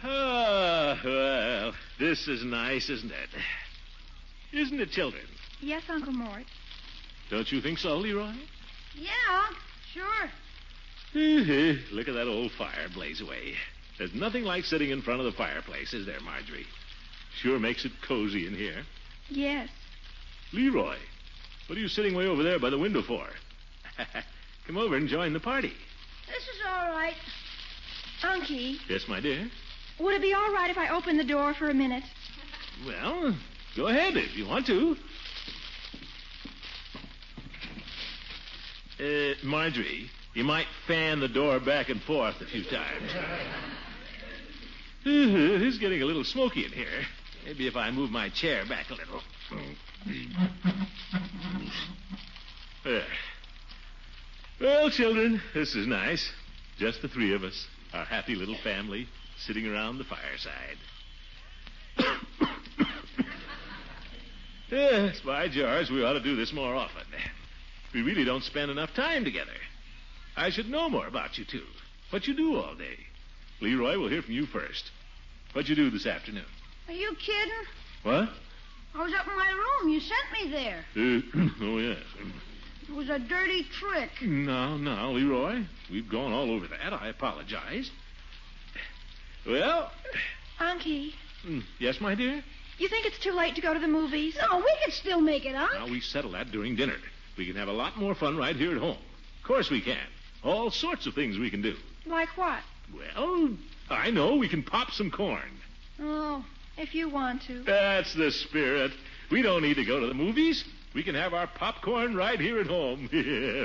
Well, this is nice, isn't it? Isn't it, children? Yes, Uncle Mort. Don't you think so, Leroy? Yeah, sure. Look at that old fire blaze away. There's nothing like sitting in front of the fireplace, is there, Marjorie? Sure makes it cozy in here. Yes. Leroy, what are you sitting way over there by the window for? Come over and join the party. This is all right. Unky, Yes, my dear? would it be all right if I opened the door for a minute? Well, go ahead if you want to. Marjorie, you might fan the door back and forth a few times. It is getting a little smoky in here. Maybe if I move my chair back a little. There. Well, children, this is nice. Just the three of us, our happy little family, sitting around the fireside. Yes, by George, we ought to do this more often. We really don't spend enough time together. I should know more about you two. What you do all day. Leroy, we'll hear from you first. What you do this afternoon? Are you kidding? What? I was up in my room. You sent me there. Oh, yes. It was a dirty trick. Now, Leroy, we've gone all over that. I apologize. Well... Unky, Yes, my dear? you think it's too late to go to the movies? No, we can still make it up. Now, we settle that during dinner. We can have a lot more fun right here at home. Of course we can. All sorts of things we can do. Like what? Well, I know. We can pop some corn. Oh, if you want to. That's the spirit. We don't need to go to the movies. We can have our popcorn right here at home.